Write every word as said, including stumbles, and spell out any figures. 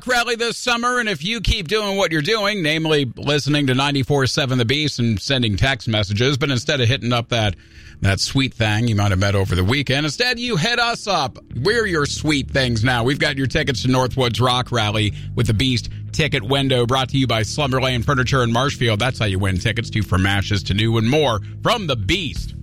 Rock Rally this summer, and if you keep doing what you're doing, namely listening to ninety-four point seven The Beast and sending text messages, but instead of hitting up that that sweet thing you might have met over the weekend, instead you hit us up. We're your sweet things now. We've got your tickets to Northwoods Rock Rally with the Beast ticket window, brought to you by Slumberland Furniture in Marshfield. That's how you win tickets to From Ashes to New and more from the Beast.